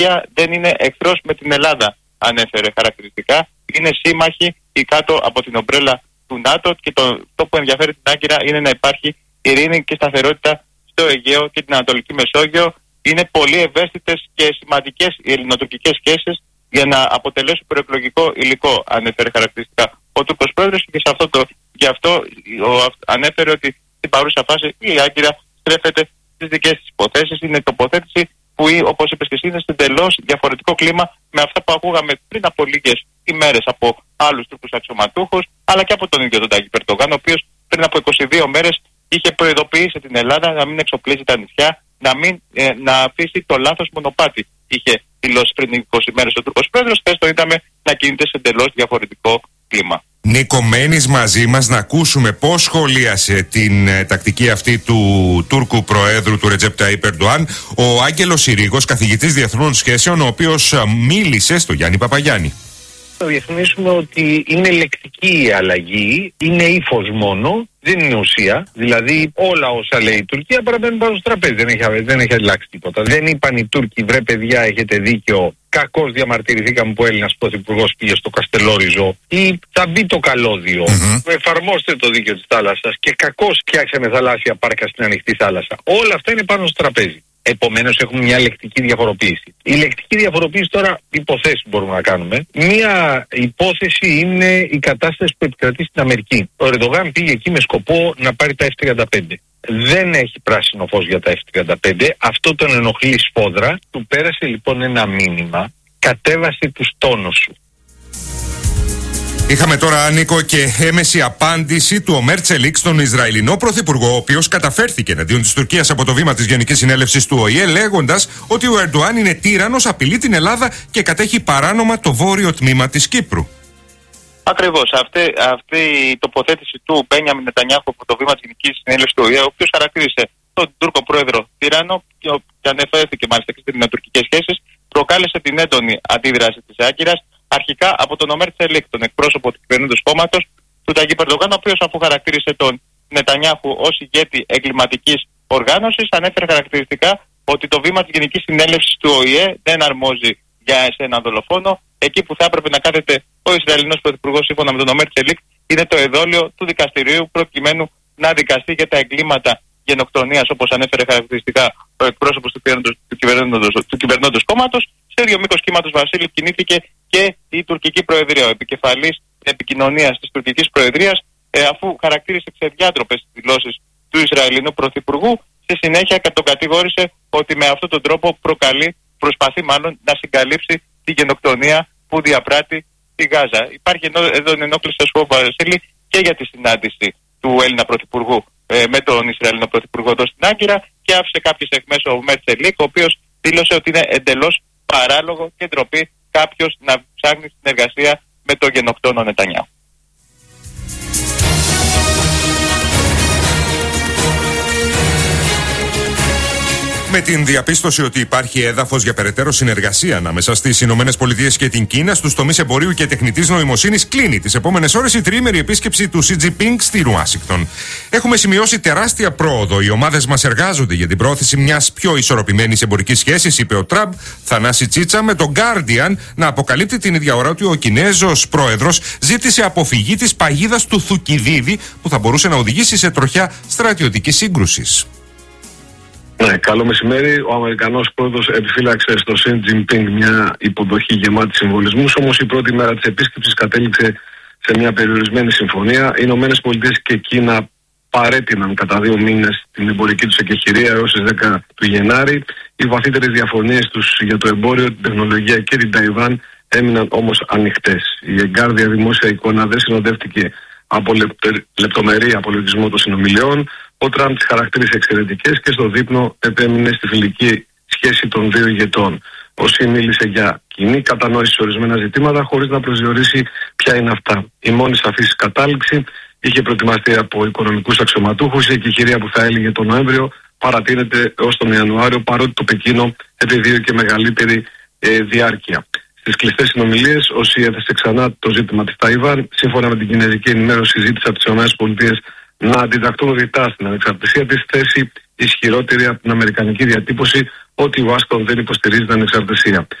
Τουρκία δεν είναι εχθρός με την Ελλάδα, ανέφερε χαρακτηριστικά. Είναι σύμμαχοι ή κάτω από την ομπρέλα του ΝΑΤΟ και το που ενδιαφέρει την Άγκυρα είναι να υπάρχει ειρήνη και σταθερότητα στο Αιγαίο και την Ανατολική Μεσόγειο. Είναι πολύ ευαίσθητες και σημαντικές οι ελληνοτουρκικές σχέσεις για να αποτελέσουν προεκλογικό υλικό, ανέφερε χαρακτηριστικά ο Τούρκος πρόεδρος, και γι' αυτό ανέφερε ότι στην παρούσα φάση η Άγκυρα στρέφεται στις δικές της υποθέσεις. Είναι τοποθέτηση που, όπως είπες και εσύ, είναι σε εντελώς διαφορετικό κλίμα με αυτά που ακούγαμε πριν από λίγες ημέρες από άλλους Τούρκους αξιωματούχους, αλλά και από τον ίδιο τον Ταγί Ερντογάν, ο οποίος πριν από 22 μέρες είχε προειδοποιήσει την Ελλάδα να μην εξοπλίζει τα νησιά, να αφήσει το λάθος μονοπάτι. Είχε δηλώσει πριν 20 μέρες ο Τούρκος πρόεδρος, χθες το είδαμε να κινείται σε εντελώς διαφορετικό κλίμα. Νίκο, μένεις μαζί μας να ακούσουμε πώς σχολίασε την τακτική αυτή του Τούρκου Προέδρου, του Ρετζέπ Ταϊπ Ερντοάν, ο Άγγελος Συρίγος, καθηγητής διεθνών σχέσεων, ο οποίος μίλησε στο Γιάννη Παπαγιάννη. Θα διευκρινίσουμε ότι είναι λεκτική η αλλαγή, είναι ύφος μόνο, δεν είναι ουσία. Δηλαδή όλα όσα λέει η Τουρκία παραμένουν πάνω στο τραπέζι, δεν έχει αλλάξει τίποτα. Δεν είπαν οι Τούρκοι, βρε παιδιά, έχετε δίκιο, κακώς διαμαρτυρηθήκαμε που ο Έλληνας πρωθυπουργός πήγε στο Καστελόριζο, ή θα μπει το καλώδιο, εφαρμόστε το δίκαιο της θάλασσας και κακώς φτιάξαμε θαλάσσια πάρκα στην ανοιχτή θάλασσα. Όλα αυτά είναι πάνω στο τραπέζι. Επομένως έχουμε μια λεκτική διαφοροποίηση. Η λεκτική διαφοροποίηση τώρα, υποθέσεις μπορούμε να κάνουμε. Μια υπόθεση είναι η κατάσταση που επικρατεί στην Αμερική. Ο Ερντογάν πήγε εκεί με σκοπό να πάρει τα F-35. Δεν έχει πράσινο φως για τα F-35. Αυτό τον ενοχλεί σφόδρα. Του πέρασε λοιπόν ένα μήνυμα. Κατέβασε τους τόνους σου. Είχαμε τώρα, Νίκο, και έμεση απάντηση του Ομέρ Τσελίκ στον Ισραηλινό Πρωθυπουργό, ο οποίος καταφέρθηκε εναντίον της Τουρκίας από το βήμα της Γενικής Συνέλευσης του ΟΗΕ, λέγοντας ότι ο Ερντοάν είναι τύραννος, απειλεί την Ελλάδα και κατέχει παράνομα το βόρειο τμήμα της Κύπρου. Ακριβώς. Αυτή η τοποθέτηση του Μπένιαμιν Νετανιάχου από το βήμα της Γενικής Συνέλευσης του ΟΗΕ, ο οποίος χαρακτήρισε τον Τούρκο πρόεδρο τύραννο και ανεφέρθηκε μάλιστα και στις ελληνοτουρκικές σχέσεις, προκάλεσε την έντονη αντίδραση της Άγκυρας. Αρχικά από τον Ομέρ Τσελίκ, τον εκπρόσωπο του κυβερνώντος κόμματος του Ταγί Ερντογάν, ο οποίος, αφού χαρακτήρισε τον Νετανιάχου ως ηγέτη εγκληματικής οργάνωσης, ανέφερε χαρακτηριστικά ότι το βήμα της Γενικής Συνέλευσης του ΟΗΕ δεν αρμόζει σε έναν δολοφόνο. Εκεί που θα έπρεπε να κάθεται ο Ισραηλινός Πρωθυπουργός, σύμφωνα με τον Ομέρ Τσελίκ, είναι το εδόλιο του δικαστηρίου, προκειμένου να δικαστεί για τα εγκλήματα γενοκτονίας, όπως ανέφερε χαρακτηριστικά ο εκπρόσωπος του κυβερνώντος κόμματος. Στο ίδιο μήκος κύματος, Βασίλη, κινήθηκε και η τουρκική προεδρία. Ο επικεφαλής επικοινωνίας της τουρκικής προεδρίας, αφού χαρακτήρισε ξεδιάτροπες τις δηλώσεις του Ισραηλινού Πρωθυπουργού, στη συνέχεια τον κατηγόρησε ότι με αυτόν τον τρόπο προσπαθεί μάλλον να συγκαλύψει τη γενοκτονία που διαπράττει στη Γάζα. Υπάρχει εδώ ενόχληση, Βασίλη, και για τη συνάντηση του Έλληνα Πρωθυπουργού με τον Ισραηλινό Πρωθυπουργό εδώ στην Άγκυρα, και άφησε κάποιες αιχμές ο Ομέρ Τσελίκ, ο οποίος δήλωσε ότι είναι εντελώς παράλογο και ντροπή κάποιος να ψάχνει συνεργασία με τον γενοκτόνο Νετανιάχου. Με την διαπίστωση ότι υπάρχει έδαφος για περαιτέρω συνεργασία ανάμεσα στις ΗΠΑ και την Κίνα στους τομείς εμπορίου και τεχνητής νοημοσύνης, κλείνει τις επόμενες ώρες η τριήμερη επίσκεψη του Xi Jinping στη Ουάσιγκτον. Έχουμε σημειώσει τεράστια πρόοδο. Οι ομάδες μας εργάζονται για την πρόθεση μιας πιο ισορροπημένης εμπορικής σχέσης, είπε ο Τραμπ. Θανάση Τσίτσα, με τον Guardian να αποκαλύπτει την ίδια ώρα ότι ο Κινέζος πρόεδρος ζήτησε αποφυγή της παγίδας του Θουκυδίδη, που θα μπορούσε να οδηγήσει σε τροχιά στρατιωτικής σύγκρουσης. Ναι, καλό μεσημέρι. Ο Αμερικανός πρόεδρος επιφύλαξε στο Xi Jinping μια υποδοχή γεμάτη συμβολισμούς, όμως η πρώτη μέρα της επίσκεψης κατέληξε σε μια περιορισμένη συμφωνία. Οι Ηνωμένες Πολιτείες και Κίνα παρέτειναν κατά 2 μήνες την εμπορική τους εκεχηρία έως τις 10 του Γενάρη. Οι βαθύτερες διαφωνίες τους για το εμπόριο, την τεχνολογία και την Ταϊβάν έμειναν όμως ανοιχτές. Η εγκάρδια δημόσια εικόνα δεν συνοδεύτηκε από λεπτομερή απολογισμό των συνομιλιών. Ο Τραμπ τις χαρακτήρισε εξαιρετικές και στο δείπνο επέμεινε στη φιλική σχέση των δύο ηγετών. Ο Σι μίλησε για κοινή κατανόηση σε ορισμένα ζητήματα, χωρίς να προσδιορίσει ποια είναι αυτά. Η μόνη σαφής κατάληξη είχε προετοιμαστεί από οικονομικούς αξιωματούχους. Η εκεχηρία που θα έλεγε τον Νοέμβριο παρατείνεται έως τον Ιανουάριο, παρότι το Πεκίνο επιδίωκε μεγαλύτερη διάρκεια. Στις κλειστές συνομιλίες, ο Σι έθεσε ξανά το ζήτημα της Ταϊβάν. Σύμφωνα με την κινέζικη ενημέρωση, ζήτησε από τις ΗΠΑ να αντιταχθούν ρητά στην ανεξαρτησία της θέση. ισχυρότερη από την αμερικανική διατύπωση ότι η Ουάσιγκτον δεν υποστηρίζει την ανεξαρτησία.